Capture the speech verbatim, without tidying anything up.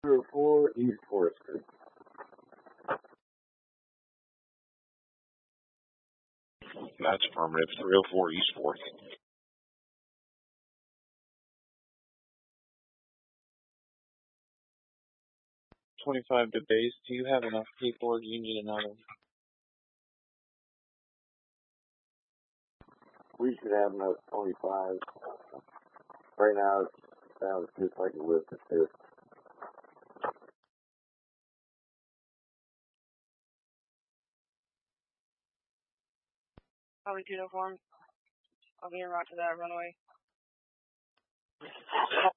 three oh four East fourth Street. That's affirmative. three oh four East fourth. twenty-five to base. Do you have enough people or do you need another? We should have enough twenty-five. Right now, it sounds just like a list of this. Probably two to four. I'll be en route to that runway.